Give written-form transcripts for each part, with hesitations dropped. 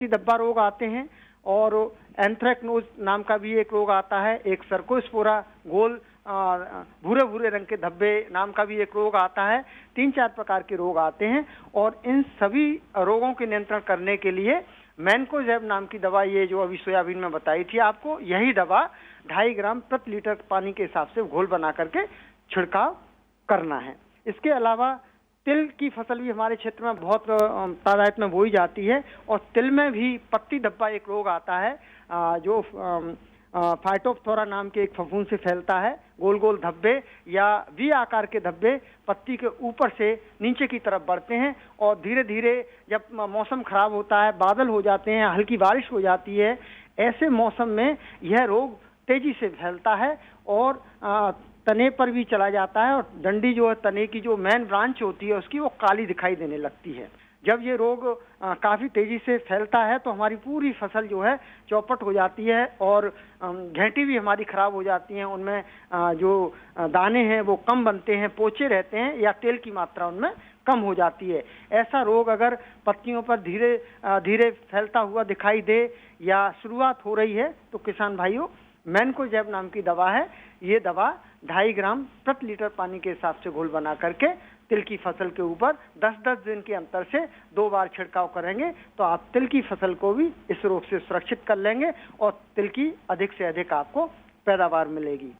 धब्बा रोग आते हैं, और एंथ्रेक्नोज नाम का भी एक रोग आता है, एक सर्कोस्पोरा गोल भूरे भूरे रंग के धब्बे नाम का भी एक रोग आता है। 3-4 प्रकार के रोग आते हैं, और इन सभी रोगों के नियंत्रण करने के लिए मैनकोजेब नाम की दवा, ये जो अभी सोयाबीन में बताई थी आपको, यही दवा 2.5 ग्राम प्रति लीटर पानी के हिसाब से घोल बना करके छिड़काव करना है। इसके अलावा तिल की फसल भी हमारे क्षेत्र में बहुत तादाद में बोई जाती है, और तिल में भी पत्ती धब्बा एक रोग आता है, जो फाइटोप्थोरा नाम के एक फफूंद से फैलता है। गोल गोल धब्बे या वी आकार के धब्बे पत्ती के ऊपर से नीचे की तरफ बढ़ते हैं, और धीरे धीरे जब मौसम खराब होता है, बादल हो जाते हैं, हल्की बारिश हो जाती है, ऐसे मौसम में यह रोग तेजी से फैलता है और तने पर भी चला जाता है, और डंडी जो है तने की जो मेन ब्रांच होती है उसकी, वो काली दिखाई देने लगती है। जब ये रोग काफी तेजी से फैलता है तो हमारी पूरी फसल जो है चौपट हो जाती है, और घेंटी भी हमारी खराब हो जाती हैं, उनमें जो दाने हैं वो कम बनते हैं, पोचे रहते हैं, या तेल की मात्रा उनमें कम हो जाती है। ऐसा रोग अगर पत्तियों पर धीरे धीरे फैलता हुआ दिखाई दे या शुरुआत हो रही है, तो किसान भाइयों, मैनकोजेब नाम की दवा है, ये दवा 2.5 ग्राम प्रति लीटर पानी के हिसाब से घोल बना करके तिल की फसल के ऊपर 10-10 दिन के अंतर से 2 बार छिड़काव करेंगे, तो आप तिल की फसल को भी इस रोग से सुरक्षित कर लेंगे, और तिल की अधिक से अधिक आपको पैदावार मिलेगी।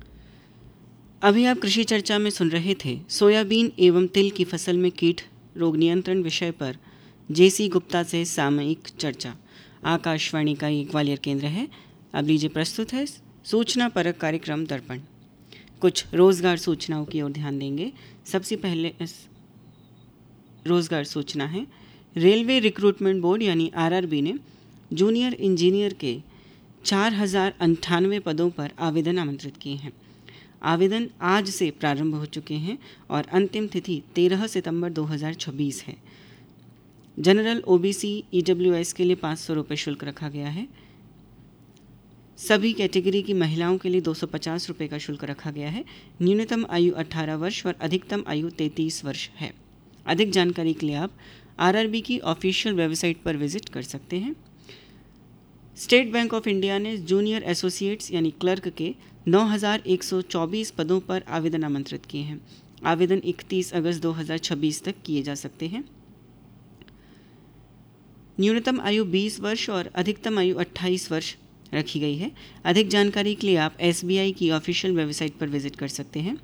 अभी आप कृषि चर्चा में सुन रहे थे सोयाबीन एवं तिल की फसल में कीट रोग नियंत्रण विषय पर जेसी गुप्ता से सामयिक चर्चा। आकाशवाणी का ये ग्वालियर केंद्र है। अब लीजिए प्रस्तुत है सूचना परक कार्यक्रम दर्पण। कुछ रोजगार सूचनाओं की ओर ध्यान देंगे। सबसे पहले रोजगार सूचना है, रेलवे रिक्रूटमेंट बोर्ड यानी आरआरबी ने जूनियर इंजीनियर के 4098 पदों पर आवेदन आमंत्रित किए हैं। आवेदन आज से प्रारंभ हो चुके हैं और अंतिम तिथि 13 सितंबर 2026 है। जनरल ओबीसी ईडब्ल्यूएस के लिए 500 रुपये शुल्क रखा गया है। सभी कैटेगरी की महिलाओं के लिए 250 रुपये का शुल्क रखा गया है। न्यूनतम आयु 18 वर्ष और अधिकतम आयु 33 वर्ष है। अधिक जानकारी के लिए आप आरआरबी की ऑफिशियल वेबसाइट पर विजिट कर सकते हैं। स्टेट बैंक ऑफ इंडिया ने जूनियर एसोसिएट्स यानी क्लर्क के 9124 पदों पर आवेदन आमंत्रित किए हैं। आवेदन 31 अगस्त 2026 तक किए जा सकते हैं। न्यूनतम आयु 20 वर्ष और अधिकतम आयु 28 वर्ष रखी गई है। अधिक जानकारी के लिए आप एसबीआई की ऑफिशियल वेबसाइट पर विजिट कर सकते हैं।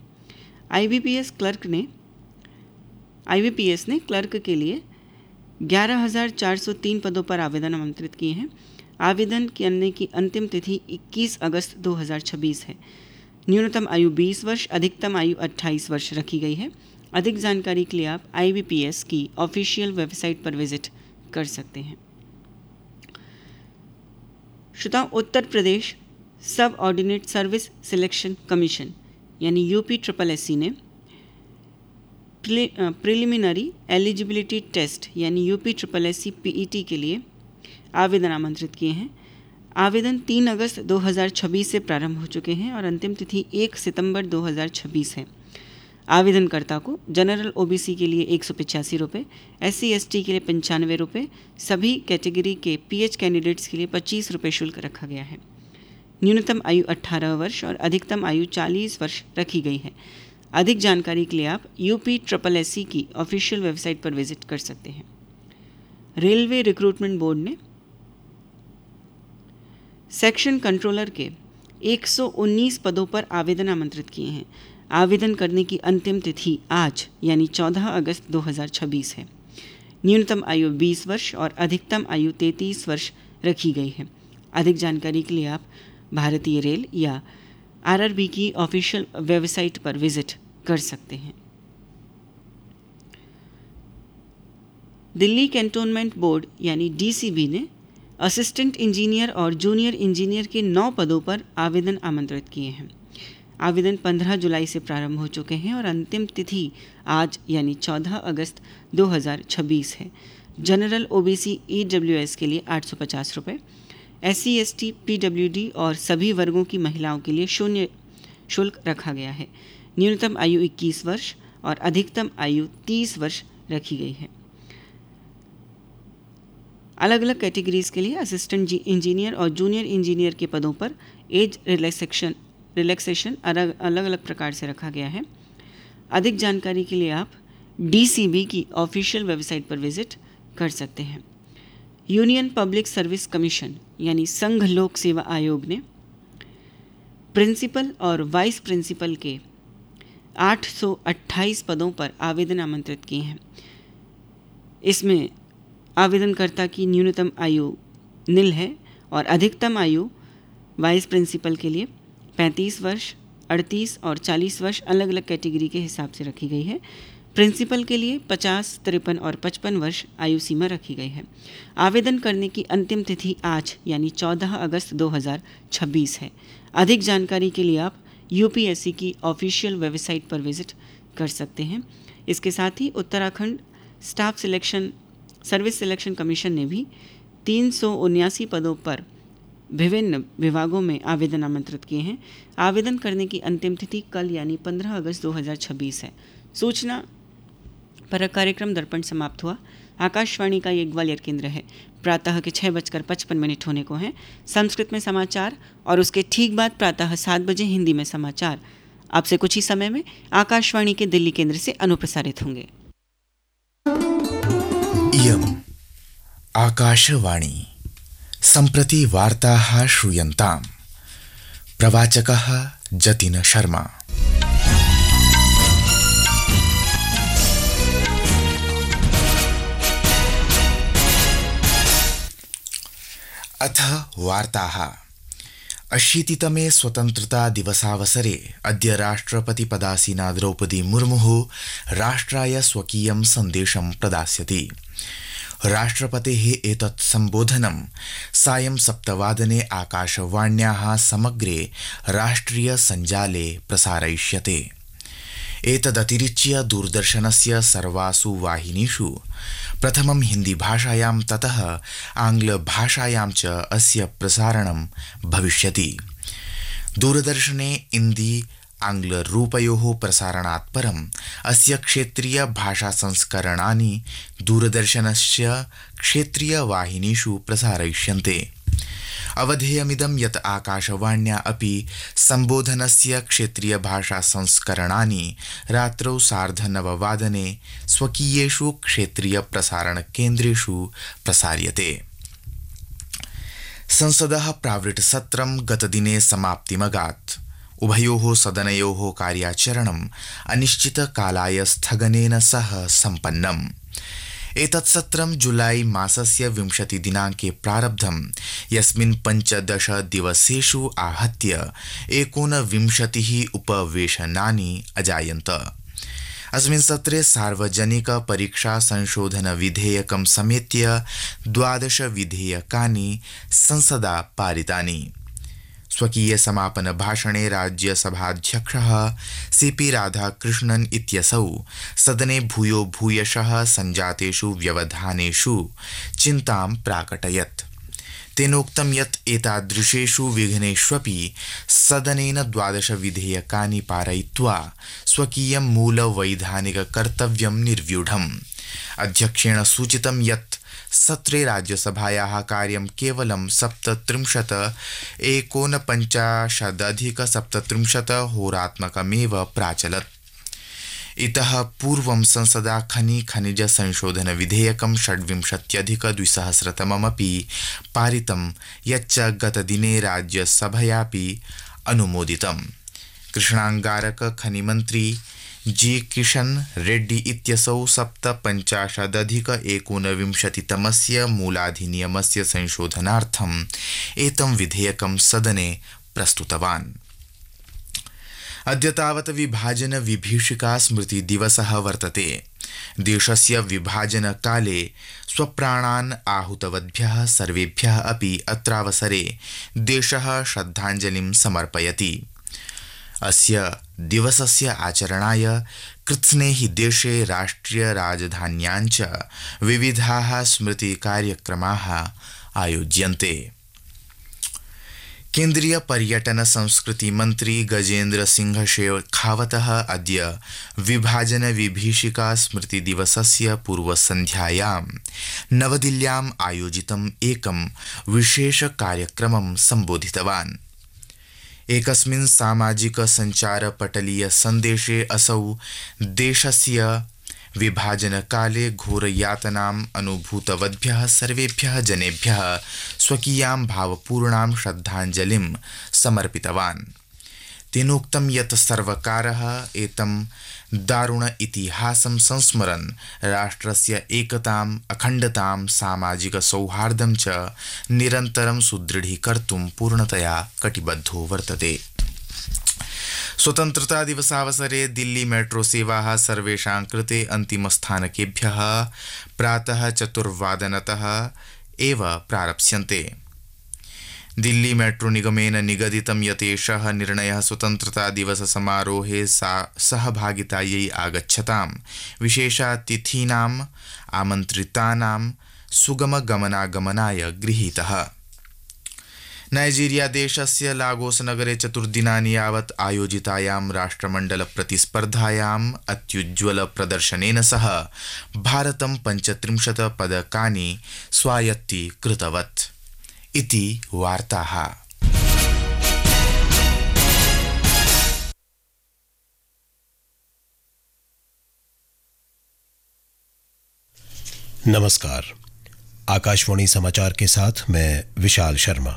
आईबीपीएस ने क्लर्क के लिए 11,403 पदों पर आवेदन आमंत्रित किए हैं। आवेदन करने की अंतिम तिथि 21 अगस्त 2026 है। न्यूनतम आयु 20 वर्ष, अधिकतम आयु 28 वर्ष रखी गई है। अधिक जानकारी के लिए आप आईबीपीएस की ऑफिशियल वेबसाइट पर विजिट कर सकते हैं। श्रोताओं, उत्तर प्रदेश सब ऑर्डिनेट सर्विस सिलेक्शन कमीशन यानी यूपीएसएससी ने प्रिलिमिनरी एलिजिबिलिटी टेस्ट यानी यूपीएसएससी पीईटी के लिए आवेदन आमंत्रित किए हैं। आवेदन 3 अगस्त 2026 से प्रारंभ हो चुके हैं और अंतिम तिथि 1 सितंबर 2026 है। आवेदनकर्ता को जनरल ओबीसी के लिए 185 रुपये, एससी एसटी के लिए 95 रुपये, सभी कैटेगरी के पीएच कैंडिडेट्स के लिए 25 रुपये शुल्क रखा गया है। न्यूनतम आयु 18 वर्ष और अधिकतम आयु 40 वर्ष रखी गई है। अधिक जानकारी के लिए आप यूपीएसएससी की ऑफिशियल वेबसाइट पर विजिट कर सकते हैं। रेलवे रिक्रूटमेंट बोर्ड ने सेक्शन कंट्रोलर के 119 पदों पर आवेदन आमंत्रित किए हैं। आवेदन करने की अंतिम तिथि आज यानी 14 अगस्त 2026 है। न्यूनतम आयु 20 वर्ष और अधिकतम आयु 33 वर्ष रखी गई है। अधिक जानकारी के लिए आप भारतीय रेल या आरआरबी की ऑफिशियल वेबसाइट पर विजिट कर सकते हैं। दिल्ली कैंटोनमेंट बोर्ड यानी डीसीबी ने असिस्टेंट इंजीनियर और जूनियर इंजीनियर के 9 पदों पर आवेदन आमंत्रित किए हैं। आवेदन 15 जुलाई से प्रारंभ हो चुके हैं और अंतिम तिथि आज यानी 14 अगस्त 2026 है। जनरल ओबीसी ईडब्ल्यूएस के लिए 850 रुपये, एससी एसटी पीडब्ल्यूडी और सभी वर्गों की महिलाओं के लिए शून्य शुल्क रखा गया है। न्यूनतम आयु 21 वर्ष और अधिकतम आयु 30 वर्ष रखी गई है। अलग अलग कैटेगरीज के लिए असिस्टेंट इंजीनियर और जूनियर इंजीनियर के पदों पर एज रिलैक्सेशन अलग अलग प्रकार से रखा गया है। अधिक जानकारी के लिए आप DCB की ऑफिशियल वेबसाइट पर विजिट कर सकते हैं। यूनियन पब्लिक सर्विस कमीशन यानी संघ लोक सेवा आयोग ने प्रिंसिपल और वाइस प्रिंसिपल के 828 पदों पर आवेदन आमंत्रित किए हैं। इसमें आवेदनकर्ता की न्यूनतम आयु 0 है और अधिकतम आयु वाइस प्रिंसिपल के लिए 35 वर्ष, 38 और 40 वर्ष अलग अलग कैटेगरी के हिसाब से रखी गई है। प्रिंसिपल के लिए 50, 53 और 55 वर्ष आयु सीमा रखी गई है। आवेदन करने की अंतिम तिथि आज यानी 14 अगस्त 2026 है। अधिक जानकारी के लिए आप UPSC की ऑफिशियल वेबसाइट पर विजिट कर सकते हैं। इसके साथ ही Uttarakhand staff service selection commission ने भी 379 पदों पर विभिन्न विभागों में आवेदन आमंत्रित किए हैं। आवेदन करने की अंतिम तिथि कल यानी 15 अगस्त 2026 है। सूचना पर कार्यक्रम दर्पण समाप्त हुआ। आकाशवाणी का ये ग्वालियर केंद्र है। प्रातः के 6:55 होने को हैं। संस्कृत में समाचार और उसके ठीक बाद प्रातः 7 बजे हिंदी में समाचार आपसे कुछ ही समय में आकाशवाणी के दिल्ली केंद्र से अनुप्रसारित होंगे। इयम् आकाशवाणी सम्प्रति वार्ताः श्रूयन्ताम्। प्रवाचकः जतिन शर्मा। अथ वार्ताः। 80तमे स्वतन्त्रता दिवसावसरे अद्य राष्ट्रपति पदासीना द्रौपदी मुर्मुः राष्ट्राय स्वकीयं सन्देशं प्रदास्यति। राष्ट्रपतेः एतत् सम्बोधनं सायं 7 आकाशवाण्याः समग्रे राष्ट्रिय सञ्जाले प्रसारयिष्यते। एतदतिरिच्य दूरदर्शनस्य सर्वासु वाहिनीषु प्रथमं हिंदी भाषायां ततः आंग्लभाषायां च अस्य प्रसारणं भविष्यति। दूरदर्शने हिंदी आंग्लरूपयोः प्रसारणात् परम् अस्य क्षेत्रीय भाषा संस्करणानि दूरदर्शनस्य क्षेत्रीय वाहिनीषु प्रसारयिष्यन्ते। अवधेयमिदं यत् आकाशवाण्या अपि सम्बोधनस्य क्षेत्रीय भाषा संस्करणानि रात्रौ 9:30 स्वकीयेषु क्षेत्रीय प्रसारण केन्द्रेषु प्रसार्यते। संसदः प्रावृट् सत्रं गतदिने समाप्तिमगात्। उभयोः सदनयोः कार्याचरणम् अनिश्चितकालाय स्थगनेन सह सम्पन्नम्। एतत् सत्रं जुलाई मासस्य 20 दिनाङ्के प्रारब्धं, यस्मिन् 15 दिवसेषु आहत्य 29 उपवेशनानि अजायन्त। अस्मिन् सत्रे सार्वजनिक परीक्षा संशोधन विधेयकं समेत्य 12 विधेयकानि संसदा पारितानि। स्वकीय समापन भाषणे राज्यसभाध्यक्षः CP राधाकृष्णन् इत्यसौ सदने भूयो भूयशः संजातेषु व्यवधानेषु चिन्तां प्राकटयत्। तेनोक्तं यत् एतादृशेषु विघ्नेष्वपि सदनेन 12 विधेयकानि पारयित्वा स्वकीयं मूलवैधानिक कर्तव्यं निर्व्यूढम्। अध्यक्षेण सूचितं यत् सत्रे राज्यसभायाः कार्यं केवलं 49:37 होरात्मकमेव प्राचलत्। इतः पूर्वं संसदा खनिज संशोधन विधेयकं 26+200 पारितं, यच्च गतदिने राज्यसभयापि अनुमोदितम्। कृष्णांगारक खनिमन्त्री जी किशन रेड्डी इत्यसौ 57+19 मूलाधिनियमस्य संशोधनार्थम् एतं विधेयकं सदने प्रस्तुतवान्। अद्य तावत् विभाजन विभीषिका स्मृति दिवसः वर्तते। देशस्य विभाजनकाले स्वप्राणान् आहुतवद्भ्यः सर्वेभ्यः अपि अत्रावसरे देशः श्रद्धाञ्जलिं समर्पयति। अस्य दिवसस्य आचरणाय कृत्स्ने हि देशे राष्ट्रिय राजधान्यां च विविधाः स्मृति कार्यक्रमाः आयोज्यन्ते। केन्द्रीय पर्यटन संस्कृति मन्त्री गजेन्द्र सिंह शेखावतः अद्य विभाजन विभीषिका स्मृति दिवसस्य पूर्वसन्ध्यायां नवदिल्ल्याम् आयोजितम् एकं विशेष कार्यक्रमं सम्बोधितवान्। एकस्मिन् सामाजिक सञ्चारपटलीय सन्देशे असौ देशस्य विभाजनकाले घोरयातनाम् अनुभूतवद्भ्यः सर्वेभ्यः जनेभ्यः स्वकीयां भावपूर्णां श्रद्धाञ्जलिं समर्पितवान्। तेनोक्तं यत् सर्वकारः एतं दारुण इतिहासं संस्मरन् राष्ट्रस्य एकताम् अखण्डतां सामाजिक सौहार्दं च निरन्तरं सुदृढीकर्तुं पूर्णतया कटिबद्धो वर्तते। स्वतन्त्रता दिवसावसरे दिल्ली मेट्रो सेवाः सर्वेषां कृते अन्तिमस्थानकेभ्यः प्रातः 4:00 एव प्रारप्स्यन्ते। दिल्ली मेट्रो निगमेन निगदितं यत् एषः निर्णयः स्वतन्त्रता दिवस समारोहे सहभागितायै आगच्छतां विशेषातिथीनाम् आमन्त्रितानां सुगमगमनागमनाय गृहीतः। नाइजीरिया देशस्य लागोस नगरे 4 दिनानि यावत् आयोजितायां राष्ट्रमण्डल प्रतिस्पर्धायाम् अत्युज्ज्वल प्रदर्शनेन सह भारतं 35 पदकानि स्वायत्तीकृतवत् इति वार्ताः। नमस्कार, आकाशवाणी समाचार के साथ मैं विशाल शर्मा।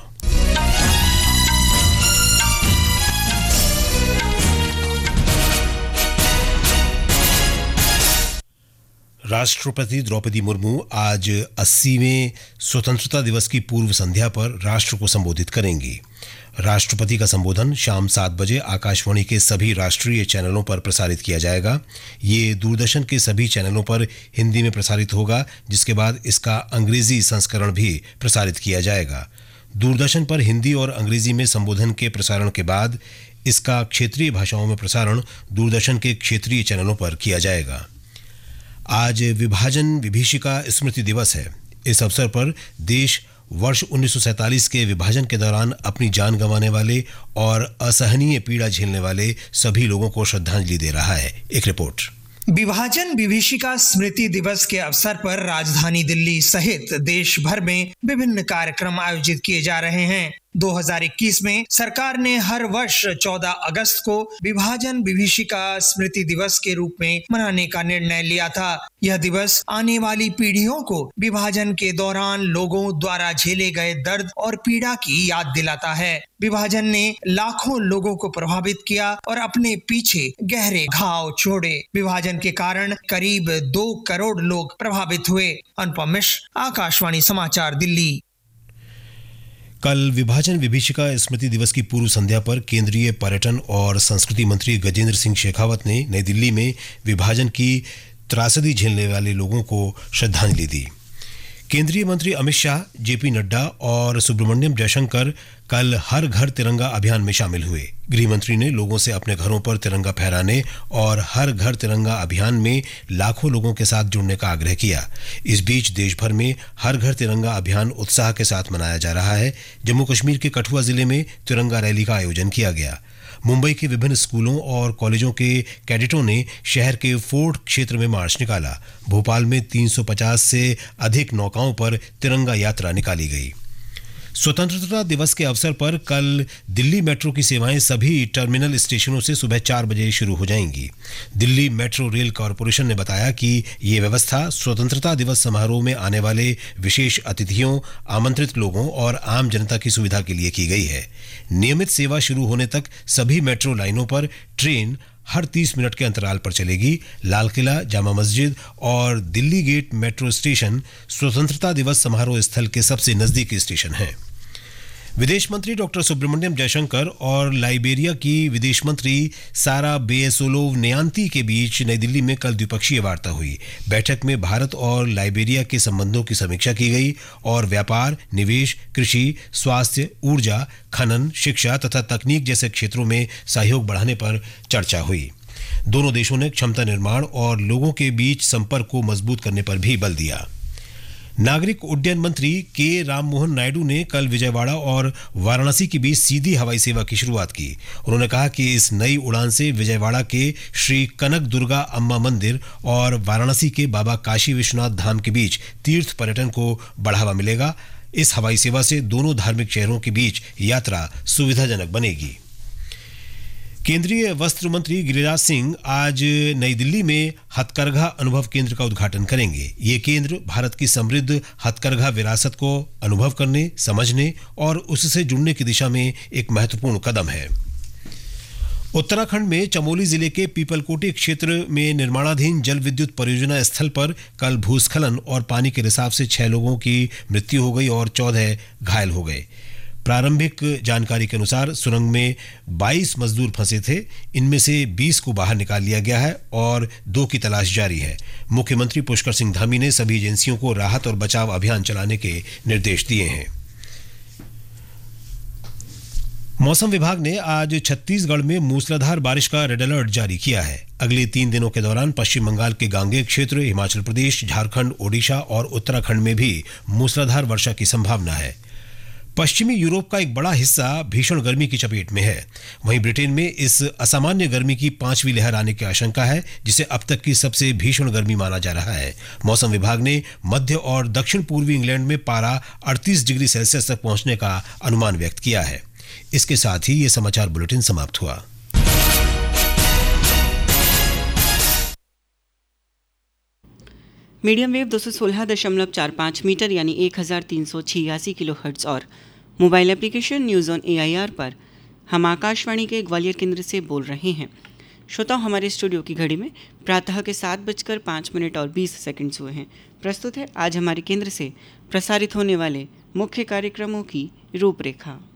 राष्ट्रपति द्रौपदी मुर्मू आज 80वें स्वतंत्रता दिवस की पूर्व संध्या पर राष्ट्र को संबोधित करेंगी। राष्ट्रपति का संबोधन शाम 7 बजे आकाशवाणी के सभी राष्ट्रीय चैनलों पर प्रसारित किया जाएगा। ये दूरदर्शन के सभी चैनलों पर हिंदी में प्रसारित होगा, जिसके बाद इसका अंग्रेजी संस्करण भी प्रसारित किया जाएगा। दूरदर्शन पर हिंदी और अंग्रेजी में संबोधन के प्रसारण के बाद इसका क्षेत्रीय भाषाओं में प्रसारण दूरदर्शन के क्षेत्रीय चैनलों पर किया जाएगा। आज विभाजन विभीषिका स्मृति दिवस है। इस अवसर पर देश वर्ष 1947 के विभाजन के दौरान अपनी जान गंवाने वाले और असहनीय पीड़ा झेलने वाले सभी लोगों को श्रद्धांजलि दे रहा है। एक रिपोर्ट। विभाजन विभीषिका स्मृति दिवस के अवसर पर राजधानी दिल्ली सहित देश भर में विभिन्न कार्यक्रम आयोजित किए जा रहे हैं। 2021 में सरकार ने हर वर्ष 14 अगस्त को विभाजन विभीषिका स्मृति दिवस के रूप में मनाने का निर्णय लिया था। यह दिवस आने वाली पीढ़ियों को विभाजन के दौरान लोगों द्वारा झेले गए दर्द और पीड़ा की याद दिलाता है। विभाजन ने लाखों लोगों को प्रभावित किया और अपने पीछे गहरे घाव छोड़े। विभाजन के कारण करीब 2 करोड़ लोग प्रभावित हुए। अनुपम मिश्र, आकाशवाणी समाचार, दिल्ली। कल विभाजन विभीषिका स्मृति दिवस की पूर्व संध्या पर केंद्रीय पर्यटन और संस्कृति मंत्री गजेंद्र सिंह शेखावत ने नई दिल्ली में विभाजन की त्रासदी झेलने वाले लोगों को श्रद्धांजलि दी। केंद्रीय मंत्री अमित शाह, जेपी नड्डा और सुब्रमण्यम जयशंकर कल हर घर तिरंगा अभियान में शामिल हुए। गृह मंत्री ने लोगों से अपने घरों पर तिरंगा फहराने और हर घर तिरंगा अभियान में लाखों लोगों के साथ जुड़ने का आग्रह किया। इस बीच देश भर में हर घर तिरंगा अभियान उत्साह के साथ मनाया जा रहा है। जम्मू कश्मीर के कठुआ जिले में तिरंगा रैली का आयोजन किया गया। मुंबई के विभिन्न स्कूलों और कॉलेजों के कैडेटों ने शहर के फोर्ट क्षेत्र में मार्च निकाला। भोपाल में 350 से अधिक नौकाओं पर तिरंगा यात्रा निकाली गई। स्वतंत्रता दिवस के अवसर पर कल दिल्ली मेट्रो की सेवाएं सभी टर्मिनल स्टेशनों से सुबह 4 बजे शुरू हो जाएंगी। दिल्ली मेट्रो रेल कॉरपोरेशन ने बताया कि ये व्यवस्था स्वतंत्रता दिवस समारोह में आने वाले विशेष अतिथियों, आमंत्रित लोगों और आम जनता की सुविधा के लिए की गई है। नियमित सेवा शुरू होने तक सभी मेट्रो लाइनों पर ट्रेन हर 30 मिनट के अंतराल पर चलेगी। लाल किला, जामा मस्जिद और दिल्ली गेट मेट्रो स्टेशन स्वतंत्रता दिवस समारोह स्थल के सबसे नजदीकी स्टेशन हैं। विदेश मंत्री डॉक्टर सुब्रमण्यम जयशंकर और लाइबेरिया की विदेश मंत्री सारा बेएसोलोव न्यान्ती के बीच नई दिल्ली में कल द्विपक्षीय वार्ता हुई। बैठक में भारत और लाइबेरिया के संबंधों की समीक्षा की गई और व्यापार, निवेश, कृषि, स्वास्थ्य, ऊर्जा, खनन, शिक्षा तथा तकनीक जैसे क्षेत्रों में सहयोग बढ़ाने पर चर्चा हुई। दोनों देशों ने क्षमता निर्माण और लोगों के बीच संपर्क को मजबूत करने पर भी बल दिया। नागरिक उड्डयन मंत्री के राममोहन नायडू ने कल विजयवाड़ा और वाराणसी के बीच सीधी हवाई सेवा की शुरुआत की। उन्होंने कहा कि इस नई उड़ान से विजयवाड़ा के श्री कनक दुर्गा अम्मा मंदिर और वाराणसी के बाबा काशी विश्वनाथ धाम के बीच तीर्थ पर्यटन को बढ़ावा मिलेगा। इस हवाई सेवा से दोनों धार्मिक शहरों के बीच यात्रा सुविधाजनक बनेगी। केंद्रीय वस्त्र मंत्री गिरिराज सिंह आज नई दिल्ली में हथकरघा अनुभव केंद्र का उद्घाटन करेंगे। ये केंद्र भारत की समृद्ध हथकरघा विरासत को अनुभव करने, समझने और उससे जुड़ने की दिशा में एक महत्वपूर्ण कदम है। उत्तराखंड में चमोली जिले के पीपलकोटी क्षेत्र में निर्माणाधीन जल विद्युत परियोजना स्थल पर कल भूस्खलन और पानी के रिसाव से 6 लोगों की मृत्यु हो गई और 14 घायल हो गए। प्रारंभिक जानकारी के अनुसार सुरंग में 22 मजदूर फंसे थे। इनमें से 20 को बाहर निकाल लिया गया है और 2 की तलाश जारी है। मुख्यमंत्री पुष्कर सिंह धामी ने सभी एजेंसियों को राहत और बचाव अभियान चलाने के निर्देश दिए हैं। मौसम विभाग ने आज छत्तीसगढ़ में मूसलाधार बारिश का रेड अलर्ट जारी किया है। अगले 3 दिनों के दौरान पश्चिम बंगाल के गांगेय क्षेत्र, हिमाचल प्रदेश, झारखंड, ओडिशा और उत्तराखंड में भी मूसलाधार वर्षा की संभावना है। पश्चिमी यूरोप का एक बड़ा हिस्सा भीषण गर्मी की चपेट में है। वहीं ब्रिटेन में इस असामान्य गर्मी की 5वीं लहर आने की आशंका है, जिसे अब तक की सबसे भीषण गर्मी माना जा रहा है। मौसम विभाग ने मध्य और दक्षिण पूर्वी इंग्लैंड में पारा 38 डिग्री सेल्सियस तक पहुंचने का अनुमान व्यक्त किया है। इसके साथ ही ये समाचार बुलेटिन समाप्त हुआ। मीडियम वेव 216.45 मीटर यानी 1386 किलोहर्ट्ज़ और mobile application news on AIR पर हम आकाशवाणी के ग्वालियर केंद्र से बोल रहे हैं। श्रोताओं, हमारे स्टूडियो की घड़ी में प्रातः के 7:05 और 20 सेकंड्स हुए हैं। प्रस्तुत है आज हमारे केंद्र से प्रसारित होने वाले मुख्य कार्यक्रमों की रूपरेखा।